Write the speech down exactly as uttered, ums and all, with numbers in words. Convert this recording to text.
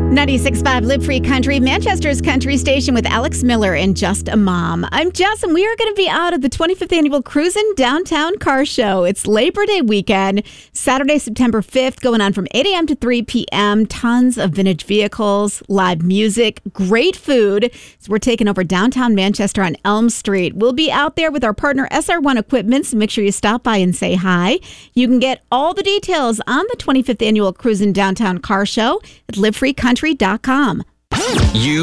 ninety-six point five Live Free Country, Manchester's country station with Alex Miller and Just a Mom. I'm Jess, and we are going to be out at the twenty-fifth Annual Cruisin' Downtown Car Show. It's Labor Day weekend, Saturday, September fifth, going on from eight a.m. to three p.m. Tons of vintage vehicles, live music, great food. So we're taking over downtown Manchester on Elm Street. We'll be out there with our partner S R one Equipment, so make sure you stop by and say hi. You can get all the details on the twenty-fifth Annual Cruisin' Downtown Car Show at live free country dot com. You